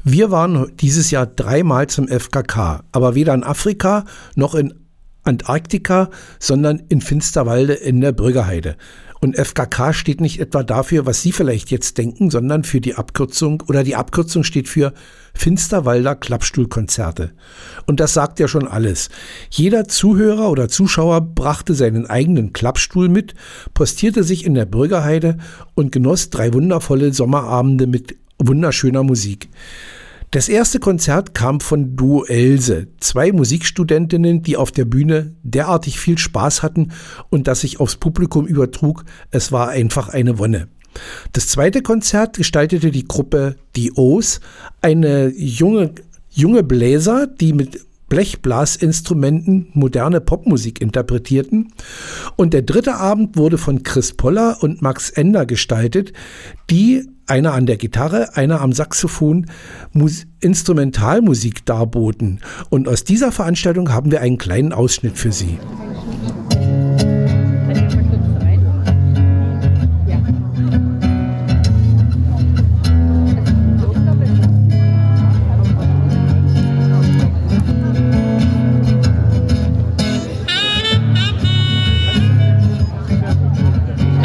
Wir waren dieses Jahr 3-mal zum FKK, aber weder in Afrika noch in Antarktika, sondern in Finsterwalde in der Brüggeheide. Und FKK steht nicht etwa dafür, was Sie vielleicht jetzt denken, sondern für die Abkürzung, oder die Abkürzung steht für Finsterwalder Klappstuhlkonzerte. Und das sagt ja schon alles. Jeder Zuhörer oder Zuschauer brachte seinen eigenen Klappstuhl mit, postierte sich in der Brüggeheide und genoss 3 wundervolle Sommerabende mit wunderschöner Musik. Das erste Konzert kam von Duo Else, 2 Musikstudentinnen, die auf der Bühne derartig viel Spaß hatten und das sich aufs Publikum übertrug. Es war einfach eine Wonne. Das zweite Konzert gestaltete die Gruppe Die O's, eine junge Bläser, die mit Blechblasinstrumenten moderne Popmusik interpretierten. Und der dritte Abend wurde von Chris Poller und Max Ender gestaltet, die, einer an der Gitarre, einer am Saxophon, Instrumentalmusik darboten. Und aus dieser Veranstaltung haben wir einen kleinen Ausschnitt für Sie.